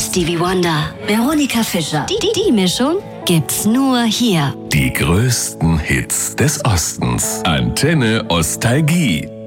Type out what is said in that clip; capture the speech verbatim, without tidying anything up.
Stevie Wonder, Veronika Fischer. Die, die, die Mischung gibt's nur hier. Die größten Hits des Ostens. Antenne Ostalgie.